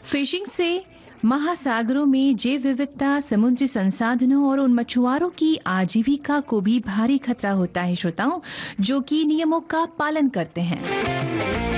Fishing से महासागरों में जैव विविधता, समुद्री संसाधनों और उन मछुआरों की आजीविका को भी भारी खतरा होता है श्रोताओं, जो कि नियमों का पालन करते हैं।